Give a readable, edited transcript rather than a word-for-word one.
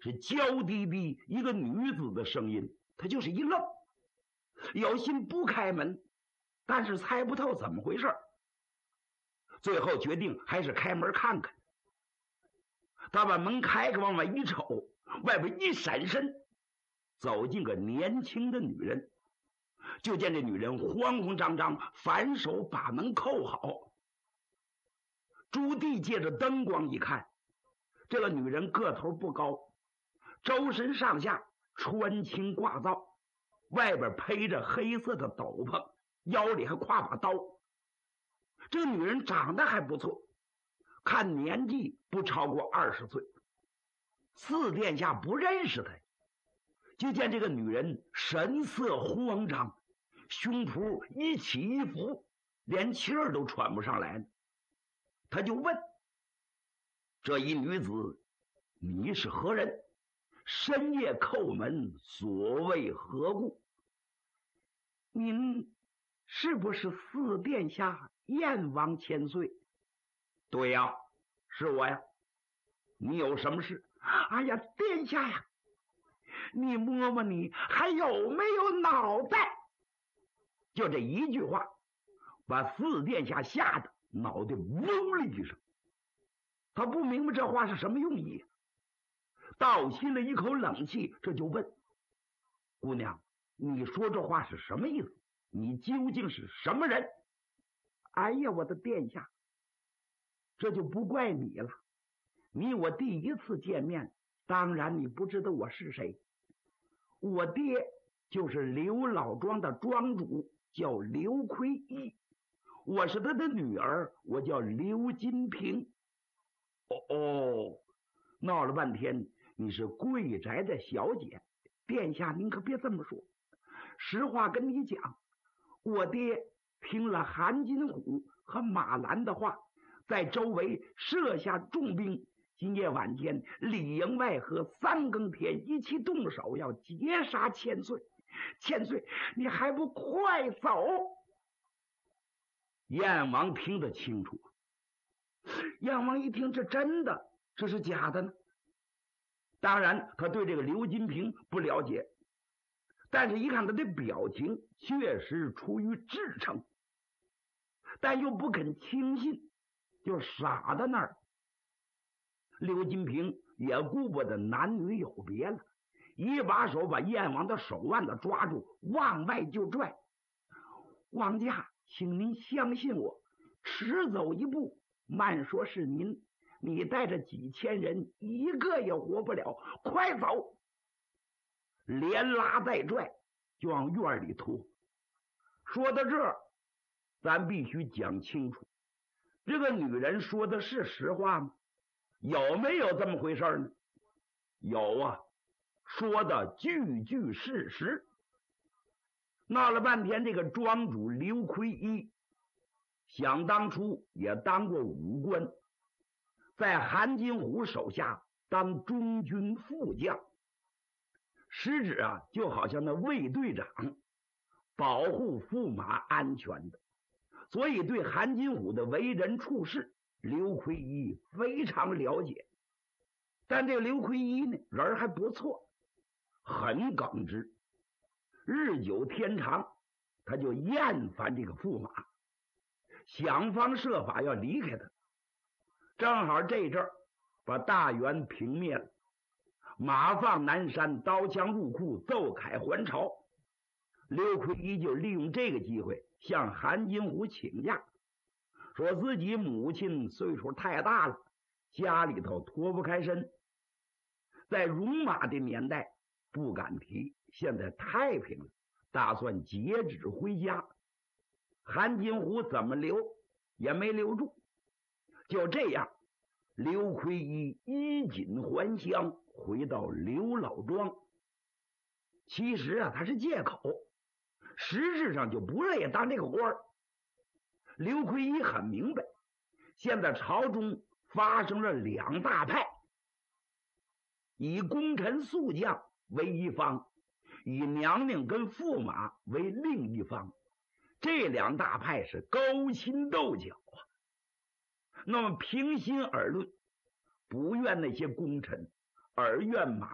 是娇滴滴一个女子的声音，他就是一愣，有心不开门，但是猜不透怎么回事，最后决定还是开门看看。他把门开开，往外一瞅，外边一闪身，走进个年轻的女人。就见这女人慌慌张张，反手把门扣好。朱棣借着灯光一看，这个女人个头不高，周身上下穿青挂皂，外边披着黑色的斗篷，腰里还挎把刀。这个女人长得还不错，看年纪不超过20岁。四殿下不认识她，就见这个女人神色慌张，胸脯一起一伏，连气儿都喘不上来呢。他就问：这一女子，你是何人？深夜叩门，所谓何故？您是不是四殿下燕王千岁？对呀，是我呀。你有什么事？哎呀，殿下呀，你摸摸你还有没有脑袋？就这一句话，把四殿下吓得脑袋嗡了一声。他不明白这话是什么用意，倒吸了一口冷气，这就问：姑娘，你说这话是什么意思？你究竟是什么人？哎呀，我的殿下，这就不怪你了。你我第一次见面，当然你不知道我是谁。我爹就是刘老庄的庄主，叫刘奎一，我是他的女儿，我叫刘金平。闹了半天你是贵宅的小姐。殿下您可别这么说，实话跟你讲，我爹听了韩金虎和马兰的话，在周围设下重兵，今夜晚间里应外合，3更天一起动手，要截杀千岁。千岁，你还不快走？燕王听得清楚，燕王一听，这真的，这是假的呢？当然他对这个刘金平不了解，但是一看他的表情确实出于至诚，但又不肯轻信，就傻在那儿。刘金平也顾不得男女有别了，一把手把燕王的手腕子抓住，往外就拽。王家，请您相信我，迟走一步，慢说是您，你带着几千人一个也活不了，快走！连拉带拽就往院里拖。说到这儿，咱必须讲清楚，这个女人说的是实话吗？有没有这么回事呢？有啊，说的句句事实。闹了半天，这个庄主刘奎一想当初也当过武官，在韩金虎手下当中军副将，实质啊就好像那卫队长，保护驸马安全的，所以对韩金虎的为人处事，刘奎一非常了解。但这个刘奎一呢，人还不错，很耿直，日久天长，他就厌烦这个驸马，想方设法要离开他。正好这阵儿把大元平灭了，马放南山，刀枪入库，奏凯还朝。刘奎一就利用这个机会向韩金虎请假，说自己母亲岁数太大了，家里头脱不开身。在戎马的年代不敢提，现在太平了，打算截止回家。韩金虎怎么留也没留住，就这样，刘奎一衣锦还乡，回到刘老庄。其实啊，他是借口，实质上就不乐意当这个官儿。刘奎一很明白，现在朝中发生了2大派，以功臣宿将为一方，以娘娘跟驸马为另一方。这2大派是勾心斗角啊。那么平心而论，不怨那些功臣，而怨马